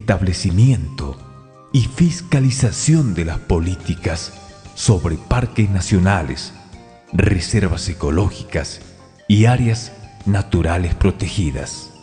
establecimiento y fiscalización de las políticas sobre parques nacionales, reservas ecológicas y áreas naturales protegidas.